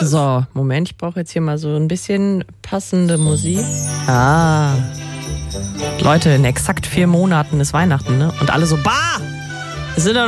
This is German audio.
So, Moment, ich brauche jetzt hier mal so ein bisschen passende Musik. Ah. Leute, in exakt 4 Monaten ist Weihnachten, ne? Und alle so, bah! Es sind doch